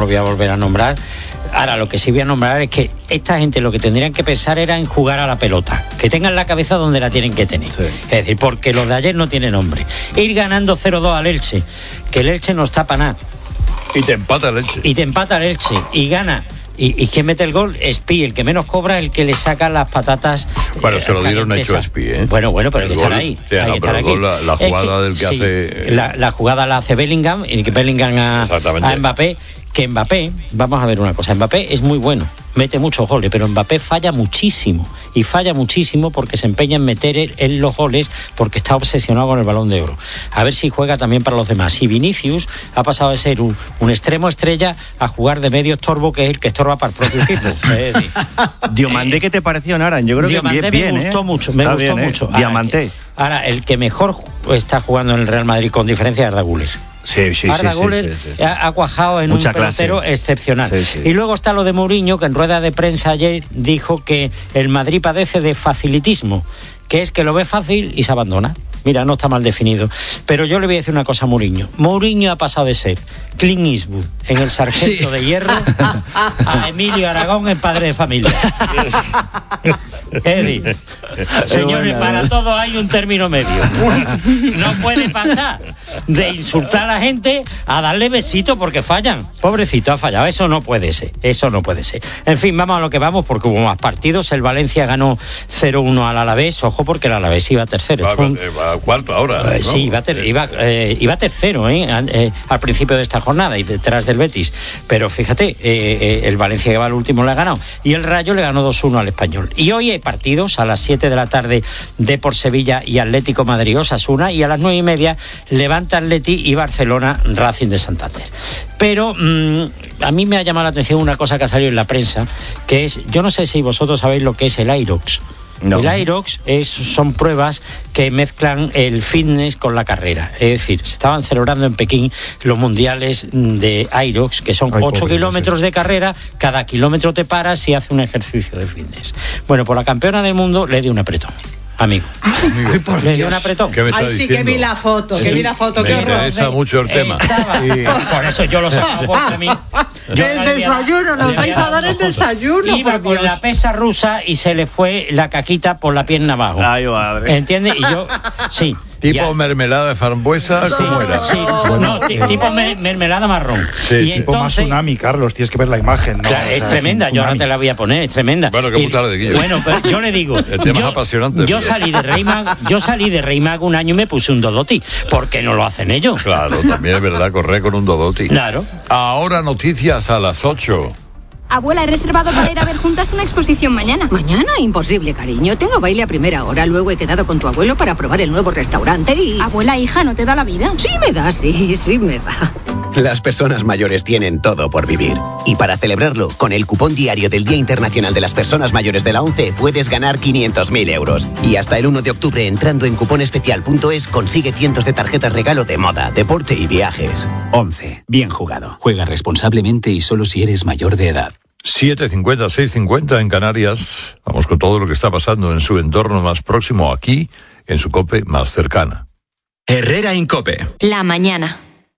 voy a volver a nombrar. Ahora, lo que sí voy a nombrar es que esta gente lo que tendrían que pensar era en jugar a la pelota, que tengan la cabeza donde la tienen que tener. Sí. Es decir, porque los de ayer no tienen nombre. Ir ganando 0-2 al Elche, que el Elche no está para nada. Y te empata el Elche. Y gana. Y quien mete el gol, Espi, el que menos cobra, el que le saca las patatas. Bueno, se lo dieron hecho a Espi, ¿eh? Bueno, pero hay que estar ahí. La jugada del que hace. La jugada la hace Bellingham, y que Bellingham a Mbappé. Que Mbappé, vamos a ver una cosa, Mbappé es muy bueno, mete muchos goles, pero Mbappé falla muchísimo porque se empeña en meter en los goles porque está obsesionado con el Balón de Oro. A ver si juega también para los demás. Y Vinicius ha pasado de ser un extremo estrella a jugar de medio estorbo, que es el que estorba para el propio equipo. Diomandé, ¿qué te pareció, Naran? Yo creo Diomandé que bien, me gustó mucho. Diamante. Ahora, el que mejor está jugando en el Real Madrid con diferencia es Arda Güler. Arda Güler ha cuajado en mucha un pelotero excepcional. Y luego está lo de Mourinho, que en rueda de prensa ayer dijo que el Madrid padece de facilitismo, que es que lo ve fácil y se abandona. Mira, no está mal definido. Pero yo le voy a decir una cosa a Mourinho. Mourinho ha pasado de ser Clint Eastwood en El Sargento de Hierro a Emilio Aragón en Padre de Familia. Eddie, señores, para todo hay un término medio. No puede pasar de insultar a la gente a darle besitos porque fallan. Pobrecito, ha fallado. Eso no puede ser. En fin, vamos a lo que vamos, porque hubo más partidos. El Valencia ganó 0-1 al Alavés. Ojo, porque el Alavés iba tercero. Cuarto ahora, ¿no? Sí, iba tercero al principio de esta jornada y detrás del Betis, pero fíjate, el Valencia, que va al último, le ha ganado, y el Rayo le ganó 2-1 al Español. Y hoy hay partidos a las 7 de la tarde, Depor Sevilla y Atlético Madrid Osasuna, y a las 9:30 Levante Atleti y Barcelona Racing de Santander. Pero a mí me ha llamado la atención una cosa que ha salido en la prensa, que es, yo no sé si vosotros sabéis lo que es el Irox. No. El Irox son pruebas que mezclan el fitness con la carrera. Es decir, se estaban celebrando en Pekín los mundiales de Irox, que son 8 kilómetros de carrera. Cada kilómetro te paras y haces un ejercicio de fitness. Bueno, pues la campeona del mundo le dio un apretón. Amigo. Le dio un apretón. ¿Qué me está diciendo? Que vi la foto, qué horror. Me interesa mucho el tema. Por eso yo lo sacaba por mí. El desayuno, nos vais a dar el desayuno. Iba con la pesa rusa y se le fue la caquita por la pierna abajo. Ay, madre. ¿Entiendes? Y yo, sí. ¿Tipo mermelada de frambuesa? ¿Cómo era? Sí, tipo mermelada marrón. Sí, y entonces, tipo más tsunami, Carlos, tienes que ver la imagen, ¿no? Claro, es tremenda, yo ahora te la voy a poner, es tremenda. Bueno, qué putada de Guillo. Bueno, pero yo le digo, el tema es apasionante. Yo salí de Rey Mag un año y me puse un Dodoti. ¿Por qué no lo hacen ellos? Claro, también es verdad, correr con un Dodoti. Claro. Ahora noticias a las 8. Abuela, he reservado para ir a ver juntas una exposición mañana. ¿Mañana? Imposible, cariño. Tengo baile a primera hora. Luego he quedado con tu abuelo para probar el nuevo restaurante y... Abuela, hija, ¿no te da la vida? Sí me da, sí me da. Las personas mayores tienen todo por vivir. Y para celebrarlo, con el cupón diario del Día Internacional de las Personas Mayores de la ONCE puedes ganar 500.000 euros. Y hasta el 1 de octubre, entrando en cuponespecial.es, consigue cientos de tarjetas regalo de moda, deporte y viajes. ONCE. Bien jugado. Juega responsablemente y solo si eres mayor de edad. 7:50, 6:50 en Canarias. Vamos con todo lo que está pasando en su entorno más próximo, aquí, en su COPE más cercana. Herrera Incope. La mañana.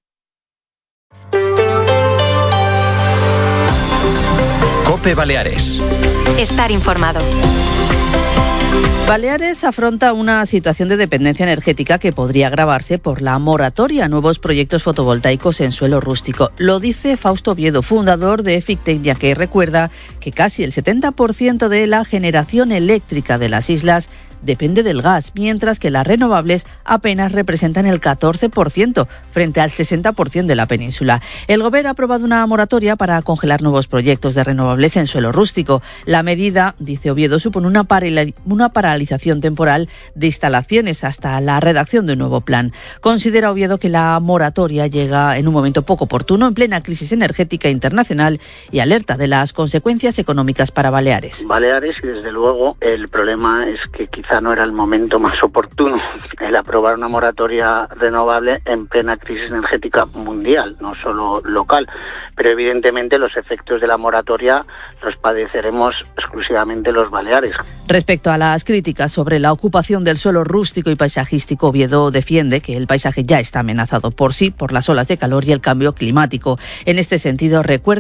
COPE Baleares. Estar informado. Baleares afronta una situación de dependencia energética que podría agravarse por la moratoria a nuevos proyectos fotovoltaicos en suelo rústico. Lo dice Fausto Oviedo, fundador de Fictecnia, que recuerda que casi el 70% de la generación eléctrica de las islas depende del gas, mientras que las renovables apenas representan el 14% frente al 60% de la península. El Gobierno ha aprobado una moratoria para congelar nuevos proyectos de renovables en suelo rústico. La medida, dice Oviedo, supone una paralización temporal de instalaciones hasta la redacción de un nuevo plan. Considera Oviedo que la moratoria llega en un momento poco oportuno, en plena crisis energética internacional, y alerta de las consecuencias económicas para Baleares. Baleares, y desde luego el problema es que quizá no era el momento más oportuno el aprobar una moratoria renovable en plena crisis energética mundial, no solo local, pero evidentemente los efectos de la moratoria los padeceremos exclusivamente los Baleares. Respecto a las críticas sobre la ocupación del suelo rústico y paisajístico, Oviedo defiende que el paisaje ya está amenazado por las olas de calor y el cambio climático. En este sentido, recuerda